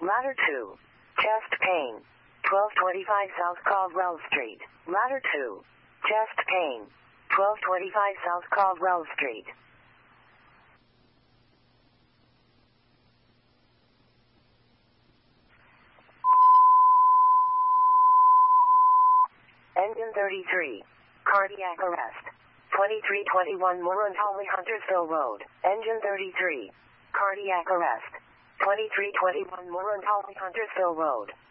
Ladder 2. Chest pain. 1225 South Caldwell Street. Ladder 2. Chest pain. 1225 South Caldwell Street. Engine 33. Cardiac arrest. 2321 Murruntally Huntersville Road. Engine 33. Cardiac arrest. 2321 Murruntally Huntersville Road.